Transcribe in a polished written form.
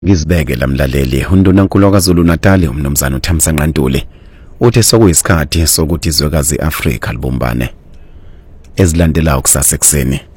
Ngizibeke lamlaleli uNdunankulu kwaZulu Natal umnumzana uThamsanqa Ntuli uthi sokuyisikhathi sokuthi izwekazi Afrika libumbane ezilandela kusasa ekseni.